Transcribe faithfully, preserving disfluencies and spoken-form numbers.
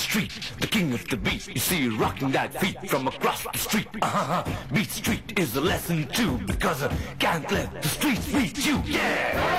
street, the king of the beat. You see, rocking that feet from across the street. Uh-huh. Beat Street is a lesson too, because I can't let the streets beat you. Yeah.